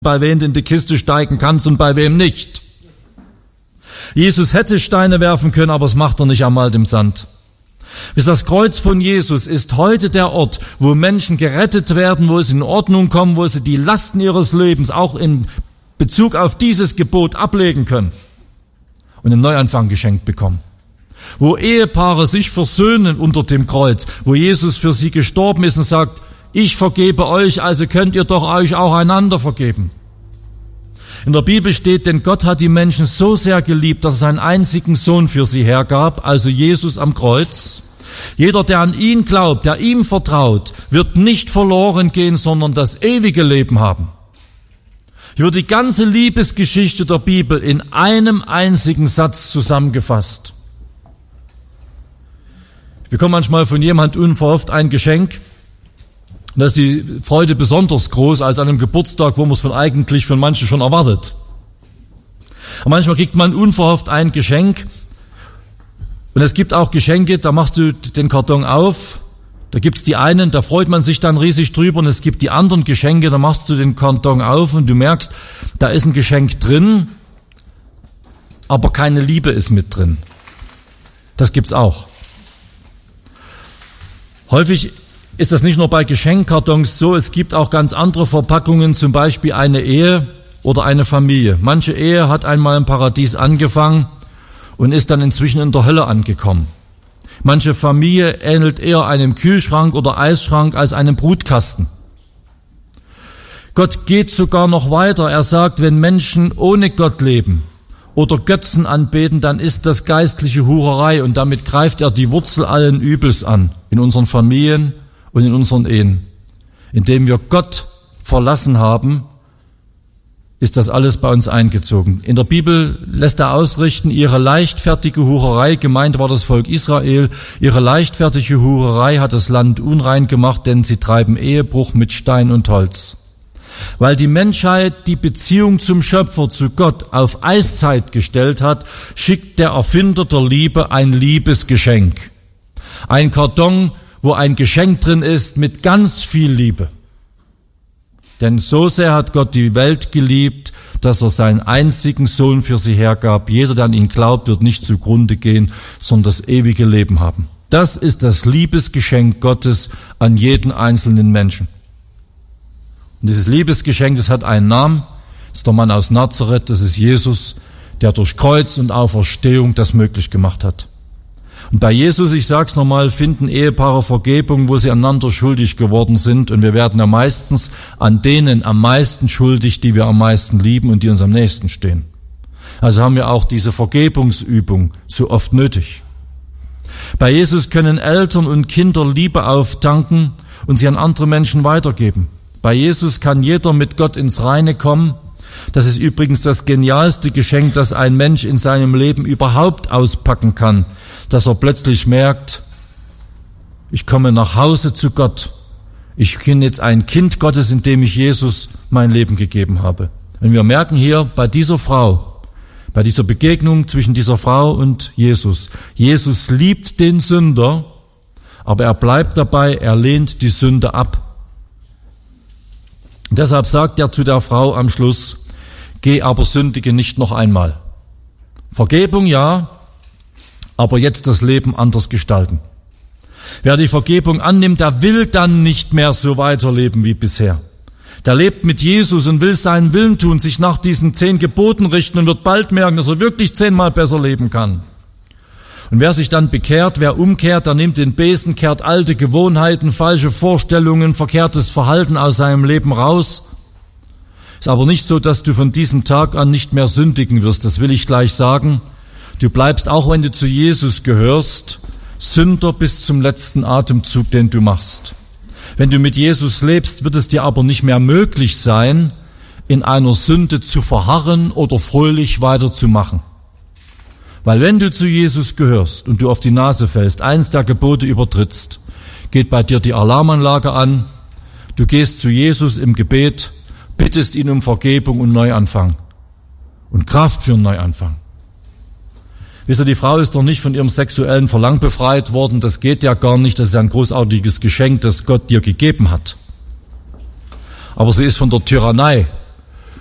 bei wem du in die Kiste steigen kannst und bei wem nicht. Jesus hätte Steine werfen können, aber es macht er nicht, er malt im Sand. Das Kreuz von Jesus ist heute der Ort, wo Menschen gerettet werden, wo sie in Ordnung kommen, wo sie die Lasten ihres Lebens auch in Bezug auf dieses Gebot ablegen können und einen Neuanfang geschenkt bekommen. Wo Ehepaare sich versöhnen unter dem Kreuz, wo Jesus für sie gestorben ist und sagt, ich vergebe euch, also könnt ihr doch euch auch einander vergeben. In der Bibel steht, denn Gott hat die Menschen so sehr geliebt, dass er seinen einzigen Sohn für sie hergab, also Jesus am Kreuz. Jeder, der an ihn glaubt, der ihm vertraut, wird nicht verloren gehen, sondern das ewige Leben haben. Hier wird die ganze Liebesgeschichte der Bibel in einem einzigen Satz zusammengefasst. Wir bekommen manchmal von jemand unverhofft ein Geschenk. Und da ist die Freude besonders groß als an einem Geburtstag, wo man es eigentlich von manchen schon erwartet. Und manchmal kriegt man unverhofft ein Geschenk. Und es gibt auch Geschenke, da machst du den Karton auf, da gibt's die einen, da freut man sich dann riesig drüber. Und es gibt die anderen Geschenke, da machst du den Karton auf und du merkst, da ist ein Geschenk drin, aber keine Liebe ist mit drin. Das gibt's auch. Häufig ist das nicht nur bei Geschenkkartons so, es gibt auch ganz andere Verpackungen, zum Beispiel eine Ehe oder eine Familie. Manche Ehe hat einmal im Paradies angefangen und ist dann inzwischen in der Hölle angekommen. Manche Familie ähnelt eher einem Kühlschrank oder Eisschrank als einem Brutkasten. Gott geht sogar noch weiter. Er sagt, wenn Menschen ohne Gott leben oder Götzen anbeten, dann ist das geistliche Hurerei und damit greift er die Wurzel allen Übels an in unseren Familien und in unseren Ehen. Indem wir Gott verlassen haben, ist das alles bei uns eingezogen. In der Bibel lässt er ausrichten, ihre leichtfertige Hurerei, gemeint war das Volk Israel, ihre leichtfertige Hurerei hat das Land unrein gemacht, denn sie treiben Ehebruch mit Stein und Holz. Weil die Menschheit die Beziehung zum Schöpfer, zu Gott, auf Eiszeit gestellt hat, schickt der Erfinder der Liebe ein Liebesgeschenk. Ein Karton, wo ein Geschenk drin ist mit ganz viel Liebe. Denn so sehr hat Gott die Welt geliebt, dass er seinen einzigen Sohn für sie hergab. Jeder, der an ihn glaubt, wird nicht zugrunde gehen, sondern das ewige Leben haben. Das ist das Liebesgeschenk Gottes an jeden einzelnen Menschen. Und dieses Liebesgeschenk, das hat einen Namen, das ist der Mann aus Nazareth, das ist Jesus, der durch Kreuz und Auferstehung das möglich gemacht hat. Und bei Jesus, ich sag's nochmal, finden Ehepaare Vergebung, wo sie einander schuldig geworden sind. Und wir werden ja meistens an denen am meisten schuldig, die wir am meisten lieben und die uns am nächsten stehen. Also haben wir auch diese Vergebungsübung so oft nötig. Bei Jesus können Eltern und Kinder Liebe auftanken und sie an andere Menschen weitergeben. Bei Jesus kann jeder mit Gott ins Reine kommen. Das ist übrigens das genialste Geschenk, das ein Mensch in seinem Leben überhaupt auspacken kann. Dass er plötzlich merkt, ich komme nach Hause zu Gott. Ich bin jetzt ein Kind Gottes, indem ich Jesus mein Leben gegeben habe. Und wir merken hier bei dieser Frau, bei dieser Begegnung zwischen dieser Frau und Jesus, Jesus liebt den Sünder, aber er bleibt dabei, er lehnt die Sünde ab. Und deshalb sagt er zu der Frau am Schluss, geh aber sündige nicht noch einmal. Vergebung ja, aber jetzt das Leben anders gestalten. Wer die Vergebung annimmt, der will dann nicht mehr so weiterleben wie bisher. Der lebt mit Jesus und will seinen Willen tun, sich nach diesen 10 Geboten richten und wird bald merken, dass er wirklich 10-mal besser leben kann. Und wer sich dann bekehrt, wer umkehrt, der nimmt den Besen, kehrt alte Gewohnheiten, falsche Vorstellungen, verkehrtes Verhalten aus seinem Leben raus. Ist aber nicht so, dass du von diesem Tag an nicht mehr sündigen wirst, das will ich gleich sagen. Du bleibst, auch wenn du zu Jesus gehörst, Sünder bis zum letzten Atemzug, den du machst. Wenn du mit Jesus lebst, wird es dir aber nicht mehr möglich sein, in einer Sünde zu verharren oder fröhlich weiterzumachen. Weil wenn du zu Jesus gehörst und du auf die Nase fällst, eins der Gebote übertrittst, geht bei dir die Alarmanlage an, du gehst zu Jesus im Gebet, bittest ihn um Vergebung und Neuanfang und Kraft für einen Neuanfang. Wisst ihr, die Frau ist doch nicht von ihrem sexuellen Verlangen befreit worden, das geht ja gar nicht, das ist ein großartiges Geschenk, das Gott dir gegeben hat. Aber sie ist von der Tyrannei